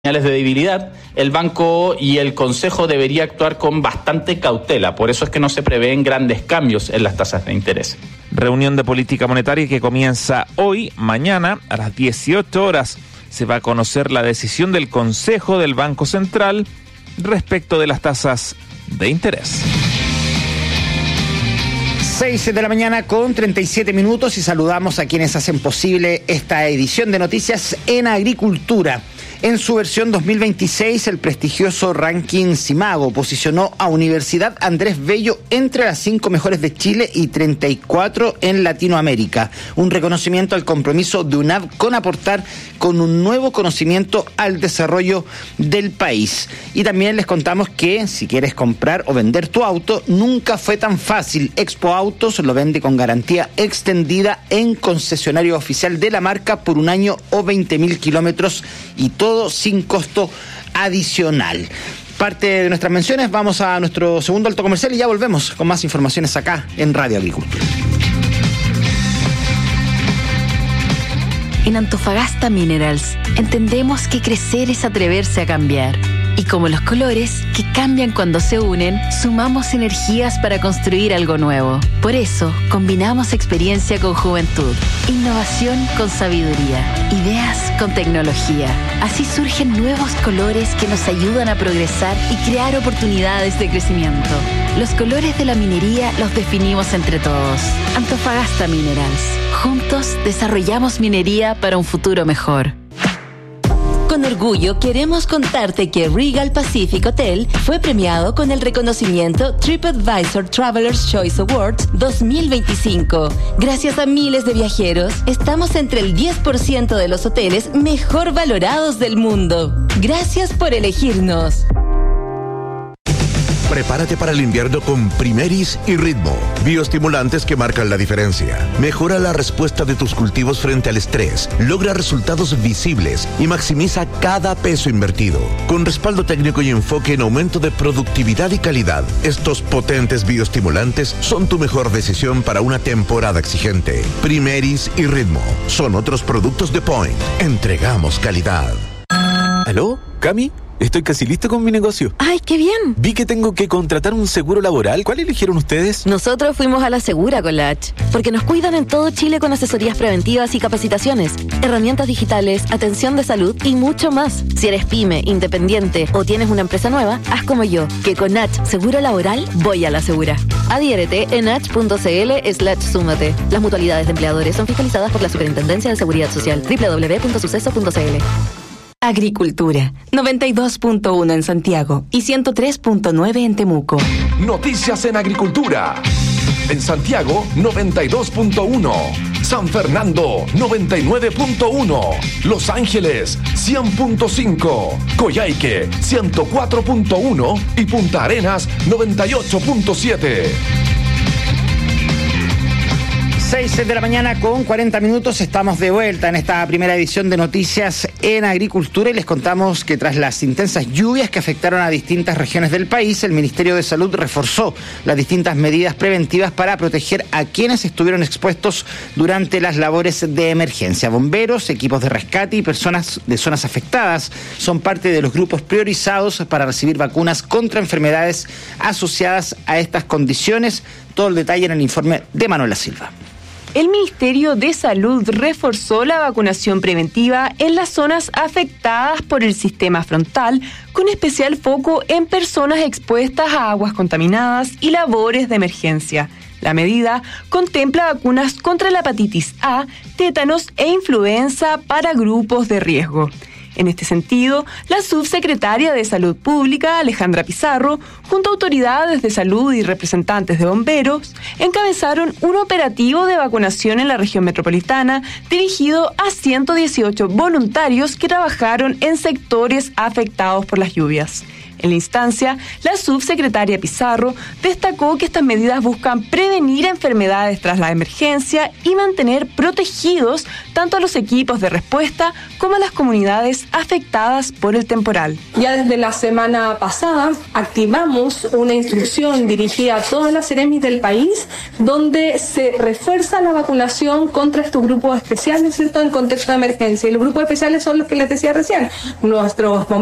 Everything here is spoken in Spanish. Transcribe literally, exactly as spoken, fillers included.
señales de debilidad, el banco y el Consejo debería actuar con bastante cautela. Por eso es que no se prevén grandes cambios en las tasas de interés. Reunión de política monetaria que comienza hoy, mañana, a las dieciocho horas. Se va a conocer la decisión del Consejo del Banco Central respecto de las tasas de interés. seis de la mañana con treinta y siete minutos y saludamos a quienes hacen posible esta edición de Noticias en Agricultura. En su versión dos mil veintiséis, el prestigioso ranking Simago posicionó a Universidad Andrés Bello entre las cinco mejores de Chile y treinta y cuatro en Latinoamérica. Un reconocimiento al compromiso de UNAV con aportar con un nuevo conocimiento al desarrollo del país. Y también les contamos que si quieres comprar o vender tu auto, nunca fue tan fácil. Expo Autos lo vende con garantía extendida en concesionario oficial de la marca por un año o veinte mil kilómetros y todo sin costo adicional. Parte de nuestras menciones, vamos a nuestro segundo alto comercial y ya volvemos con más informaciones acá en Radio Agricultura. En Antofagasta Minerals entendemos que crecer es atreverse a cambiar. Y como los colores, que cambian cuando se unen, sumamos energías para construir algo nuevo. Por eso, combinamos experiencia con juventud, innovación con sabiduría, ideas con tecnología. Así surgen nuevos colores que nos ayudan a progresar y crear oportunidades de crecimiento. Los colores de la minería los definimos entre todos. Antofagasta Minerals. Juntos desarrollamos minería para un futuro mejor. Con orgullo queremos contarte que Regal Pacific Hotel fue premiado con el reconocimiento TripAdvisor Traveler's Choice Awards dos mil veinticinco. Gracias a miles de viajeros, estamos entre el diez por ciento de los hoteles mejor valorados del mundo. Gracias por elegirnos. Prepárate para el invierno con Primeris y Ritmo, bioestimulantes que marcan la diferencia. Mejora la respuesta de tus cultivos frente al estrés, logra resultados visibles y maximiza cada peso invertido. Con respaldo técnico y enfoque en aumento de productividad y calidad, estos potentes bioestimulantes son tu mejor decisión para una temporada exigente. Primeris y Ritmo son otros productos de Point. Entregamos calidad. ¿Aló? ¿Cami? Estoy casi listo con mi negocio. ¡Ay, qué bien! Vi que tengo que contratar un seguro laboral. ¿Cuál eligieron ustedes? Nosotros fuimos a la Segura con la H, porque nos cuidan en todo Chile con asesorías preventivas y capacitaciones, herramientas digitales, atención de salud y mucho más. Si eres pyme, independiente o tienes una empresa nueva, haz como yo, que con H Seguro Laboral voy a la Segura. Adhiérete en h.cl slash súmate. Las mutualidades de empleadores son fiscalizadas por la Superintendencia de Seguridad Social. doble u doble u doble u punto suceso punto c l. Agricultura, noventa y dos punto uno en Santiago y ciento tres punto nueve en Temuco. Noticias en Agricultura. En Santiago, noventa y dos punto uno. San Fernando, noventa y nueve punto uno. Los Ángeles, cien punto cinco. Coyhaique, ciento cuatro punto uno. Y Punta Arenas, noventa y ocho punto siete. seis de la mañana con cuarenta minutos, estamos de vuelta en esta primera edición de Noticias en Agricultura y les contamos que tras las intensas lluvias que afectaron a distintas regiones del país, el Ministerio de Salud reforzó las distintas medidas preventivas para proteger a quienes estuvieron expuestos durante las labores de emergencia. Bomberos, equipos de rescate y personas de zonas afectadas son parte de los grupos priorizados para recibir vacunas contra enfermedades asociadas a estas condiciones. Todo el detalle en el informe de Manuela Silva. El Ministerio de Salud reforzó la vacunación preventiva en las zonas afectadas por el sistema frontal, con especial foco en personas expuestas a aguas contaminadas y labores de emergencia. La medida contempla vacunas contra la hepatitis A, tétanos e influenza para grupos de riesgo. En este sentido, la subsecretaria de Salud Pública, Alejandra Pizarro, junto a autoridades de salud y representantes de bomberos, encabezaron un operativo de vacunación en la región metropolitana dirigido a ciento dieciocho voluntarios que trabajaron en sectores afectados por las lluvias. En la instancia, la subsecretaria Pizarro destacó que estas medidas buscan prevenir enfermedades tras la emergencia y mantener protegidos tanto a los equipos de respuesta como a las comunidades afectadas por el temporal. Ya desde la semana pasada activamos una instrucción dirigida a todas las Seremis del país donde se refuerza la vacunación contra estos grupos especiales, ¿cierto?, en contexto de emergencia. Y los grupos especiales son los que les decía recién, nuestros